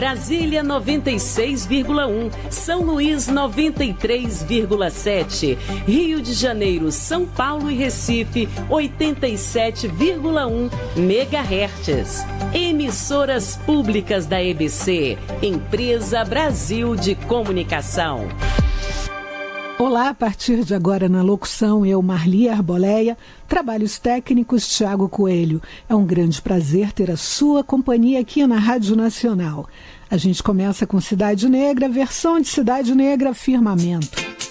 Brasília 96,1, São Luís 93,7, Rio de Janeiro, São Paulo e Recife 87,1 MHz. Emissoras públicas da EBC, Empresa Brasil de Comunicação. Olá, a partir de agora na locução, eu, Marli Arboleia, trabalhos técnicos, Tiago Coelho. É um grande prazer ter a sua companhia aqui na Rádio Nacional. A gente começa com Cidade Negra, versão de Cidade Negra, Firmamento.